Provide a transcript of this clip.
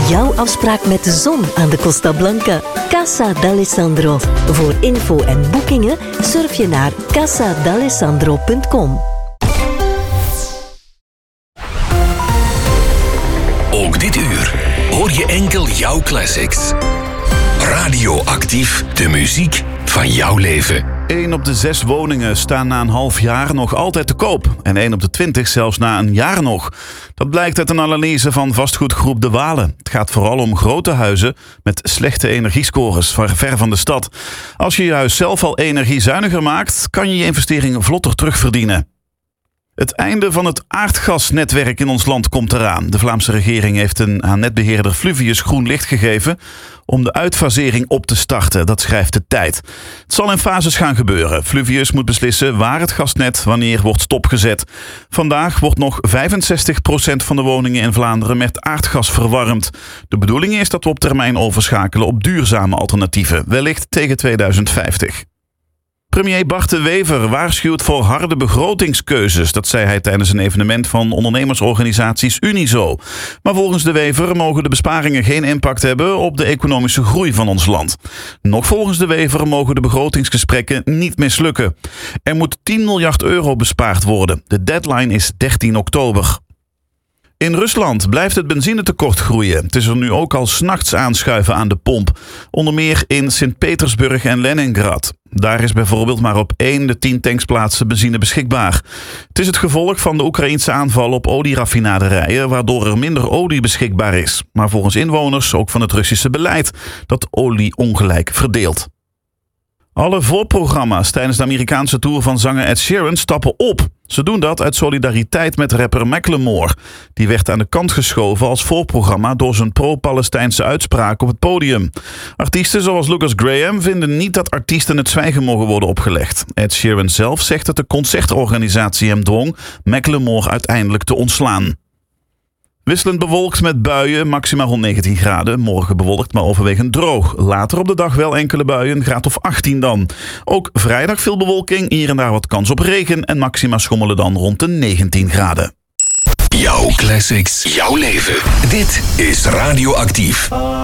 jouw afspraak met de zon aan de Costa Blanca. Casa d'Alessandro. Voor info en boekingen surf je naar casadalessandro.com. Ook dit uur hoor je enkel jouw classics. Radioactief, de muziek van jouw leven. 1 op de 6 woningen staan na een half jaar nog altijd te koop. En 1 op de 20 zelfs na een jaar nog. Dat blijkt uit een analyse van vastgoedgroep De Walen. Het gaat vooral om grote huizen met slechte energiescores, ver van de stad. Als je je huis zelf al energiezuiniger maakt, kan je je investeringen vlotter terugverdienen. Het einde van het aardgasnetwerk in ons land komt eraan. De Vlaamse regering heeft aan netbeheerder Fluvius groen licht gegeven om de uitfasering op te starten. Dat schrijft de Tijd. Het zal in fases gaan gebeuren. Fluvius moet beslissen waar het gasnet wanneer wordt stopgezet. Vandaag wordt nog 65% van de woningen in Vlaanderen met aardgas verwarmd. De bedoeling is dat we op termijn overschakelen op duurzame alternatieven, wellicht tegen 2050. Premier Bart de Wever waarschuwt voor harde begrotingskeuzes. Dat zei hij tijdens een evenement van ondernemersorganisaties Unizo. Maar volgens de Wever mogen de besparingen geen impact hebben op de economische groei van ons land. Nog volgens de Wever mogen de begrotingsgesprekken niet mislukken. Er moet 10 miljard euro bespaard worden. De deadline is 13 oktober. In Rusland blijft het benzinetekort groeien. Het is er nu ook al 's nachts aanschuiven aan de pomp. Onder meer in Sint-Petersburg en Leningrad. Daar is bijvoorbeeld maar op 1 de 10 tanksplaatsen benzine beschikbaar. Het is het gevolg van de Oekraïense aanval op olieraffinaderijen, waardoor er minder olie beschikbaar is. Maar volgens inwoners ook van het Russische beleid dat olie ongelijk verdeelt. Alle voorprogramma's tijdens de Amerikaanse tour van zanger Ed Sheeran stappen op. Ze doen dat uit solidariteit met rapper Macklemore. Die werd aan de kant geschoven als voorprogramma door zijn pro-Palestijnse uitspraak op het podium. Artiesten zoals Lucas Graham vinden niet dat artiesten het zwijgen mogen worden opgelegd. Ed Sheeran zelf zegt dat de concertorganisatie hem dwong Macklemore uiteindelijk te ontslaan. Wisselend bewolkt met buien, maximaal rond 19 graden. Morgen bewolkt, maar overwegend droog. Later op de dag wel enkele buien, een graad of 18 dan. Ook vrijdag veel bewolking, hier en daar wat kans op regen en maxima schommelen dan rond de 19 graden. Jouw classics, jouw leven. Dit is Radioactief.